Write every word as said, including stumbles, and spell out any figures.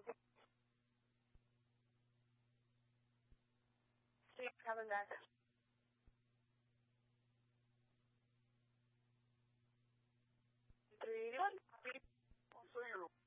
See you coming back. Three, one, three. I'll see you.